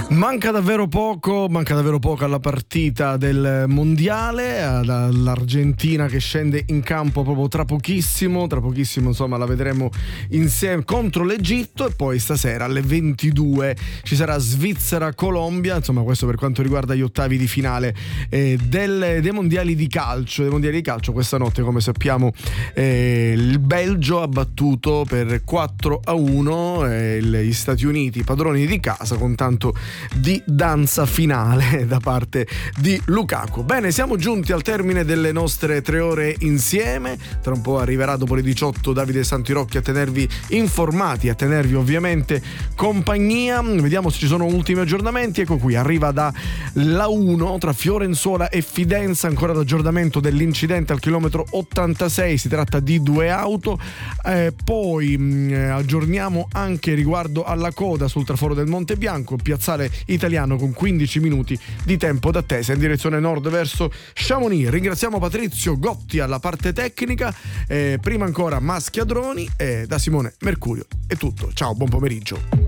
Manca davvero poco alla partita del mondiale, all'Argentina che scende in campo proprio tra pochissimo insomma la vedremo insieme contro l'Egitto, e poi stasera alle 22 ci sarà Svizzera-Colombia, insomma questo per quanto riguarda gli ottavi di finale dei mondiali di calcio. Questa notte, come sappiamo, il Belgio ha battuto per 4-1 gli Stati Uniti, padroni di casa, con tanto di danza finale da parte di Lukaku. Bene, siamo giunti al termine delle nostre 3 ore insieme. Tra un po' arriverà, dopo le 18, Davide Santirocchi a tenervi informati, a tenervi ovviamente compagnia. Vediamo se ci sono ultimi aggiornamenti. Ecco qui, arriva da la 1 tra Fiorenzuola e Fidenza, ancora l'aggiornamento dell'incidente al chilometro 86, si tratta di 2 auto. Poi aggiorniamo anche riguardo alla coda sul traforo del Monte Bianco, piazzale Italiano con 15 minuti di tempo d'attesa in direzione nord verso Chamonix. Ringraziamo Patrizio Gotti alla parte tecnica, prima ancora Maschiadroni, e da Simone Mercurio è tutto. Ciao, buon pomeriggio.